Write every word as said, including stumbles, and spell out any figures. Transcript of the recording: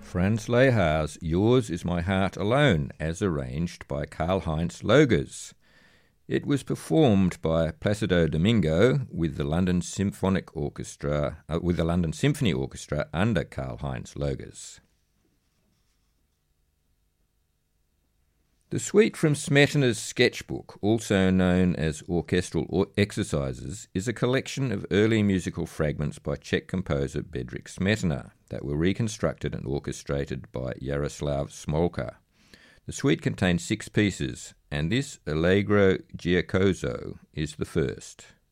Franz Lehar's Yours is My Heart Alone, as arranged by Karl-Heinz Logers. It was performed by Placido Domingo with the London Symphonic Orchestra, uh, with the London Symphony Orchestra under Karl-Heinz Logers. The suite from Smetana's sketchbook, also known as Orchestral Exercises, is a collection of early musical fragments by Czech composer Bedřich Smetana that were reconstructed and orchestrated by Jaroslav Smolka. The suite contains six pieces, and this Allegro Giocoso is the first.